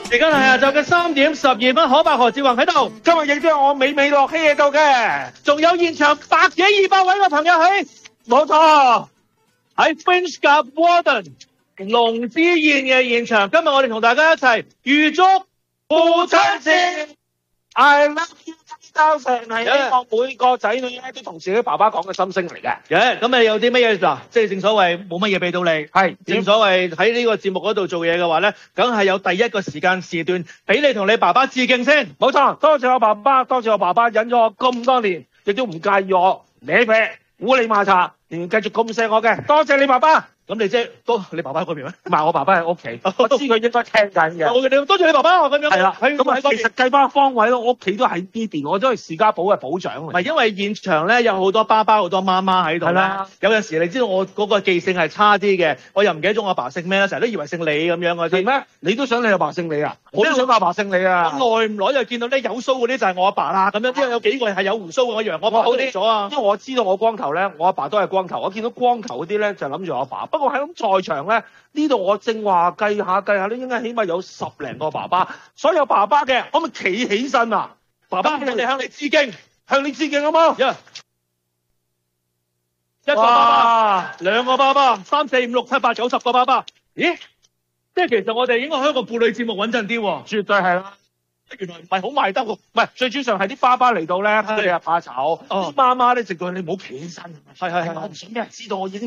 而家係下晝嘅3:12，可伯何志宏喺度。 今日亦都有我美美樂希喺度嘅， 仲有現場100幾200位嘅朋友喺， 冇錯， 喺 Fringe 夾 Warden 龍之宴嘅現場。今日我哋同大家一齊預祝父親節。 I love you，交成係希望每個仔女咧都同自己爸爸講嘅心聲嚟嘅。 咁你有啲乜嘢嗱？即係正所謂冇乜嘢俾到你， 係正所謂喺呢個節目嗰度做嘢嘅話咧，梗係有第一個時間時段俾你同你爸爸致敬先。 冇錯，多謝我爸爸，多謝我爸爸忍咗我咁多年，亦都唔介意我舐啡、糊你馬茶，仍然繼續咁錫我嘅。多謝你爸爸。 咁你即係都你爸爸喺嗰邊咩？ 唔係，我爸爸喺屋企，我知佢應該聽緊嘅。 多謝你爸爸咁樣。 係啦，咁啊， 其其實計翻方位咯，我屋企都喺呢邊，我都係士家寶嘅保長。 唔係因為現場咧有好多爸爸好多媽媽喺度係啦， 有陣時你知道我嗰個記性係差啲嘅，我又唔記得咗我阿爸姓咩啦，成日都以為姓李咁樣嗰啲。 係咩？你都想你阿爸姓李啊？我都想阿爸姓李啊！ 耐唔耐就見到咧有鬚嗰啲就係我阿爸啦，咁樣之後有幾個係有胡鬚嘅，我楊我爸好啲咗啊！ 因為我知道我光頭咧，我阿爸都係光頭，我見到光頭嗰啲咧就諗住我阿爸。不過喺咁在場咧，呢度我正話計下咧，應該起碼有10零個爸爸。所有爸爸嘅可唔可以企起身啊？爸爸，我哋向你致敬，向你致敬好冇？一個爸爸，兩個爸爸，3、4、5、6、7、8、9、10個爸爸。咦？即係其實我哋應該開個婦女節目穩陣啲喎。絕對係啦。原來唔係好賣得喎。唔係，最主要係啲爸爸嚟到咧，佢哋又怕醜。啲媽媽咧直到你唔好企起身。係。我唔想俾人知道我已經